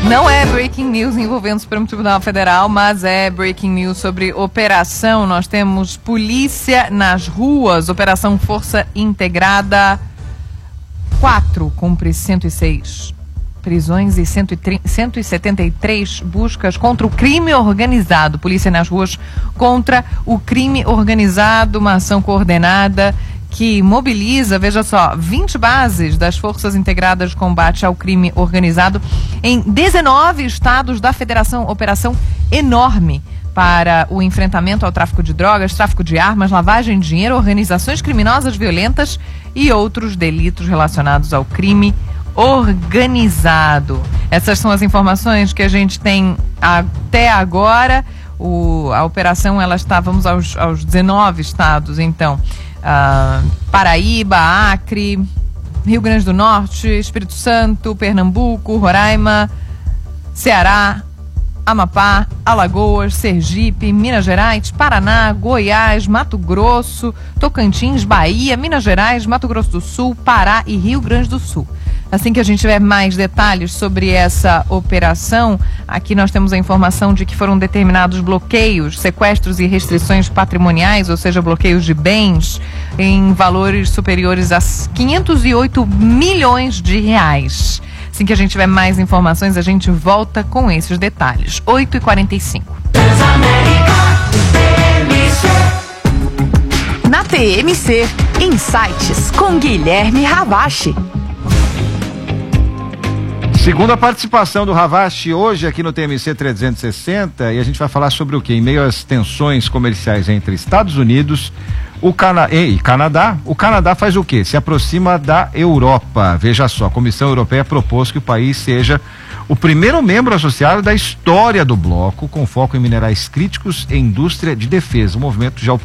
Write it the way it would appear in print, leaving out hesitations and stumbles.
Não é breaking news envolvendo o Supremo Tribunal Federal, mas é breaking news sobre operação. Nós temos polícia nas ruas, operação Força Integrada 4, cumpre 106 prisões e 173 buscas contra o crime organizado. Polícia nas ruas contra o crime organizado, uma ação coordenada que mobiliza, veja só, 20 bases das Forças Integradas de Combate ao Crime Organizado em 19 estados da Federação. Operação enorme para o enfrentamento ao tráfico de drogas, tráfico de armas, lavagem de dinheiro, organizações criminosas violentas e outros delitos relacionados ao crime organizado. Essas são as informações que a gente tem até agora. A operação, ela está, vamos aos 19 estados, então. Paraíba, Acre, Rio Grande do Norte, Espírito Santo, Pernambuco, Roraima, Ceará, Amapá, Alagoas, Sergipe, Minas Gerais, Paraná, Goiás, Mato Grosso, Tocantins, Bahia, Minas Gerais, Mato Grosso do Sul, Pará e Rio Grande do Sul. Assim que a gente tiver mais detalhes sobre essa operação, aqui nós temos a informação de que foram determinados bloqueios, sequestros e restrições patrimoniais, ou seja, bloqueios de bens em valores superiores a 508 milhões de reais. Assim que a gente tiver mais informações, a gente volta com esses detalhes. 8h45. Na TMC, Insights com Guilherme Ravache. Segunda participação do Ravache hoje aqui no TMC 360, e a gente vai falar sobre o quê? Em meio às tensões comerciais entre Estados Unidos e Canadá, o Canadá faz o quê? Se aproxima da Europa. Veja só, a Comissão Europeia propôs que o país seja o primeiro membro associado da história do bloco, com foco em minerais críticos e indústria de defesa. O movimento já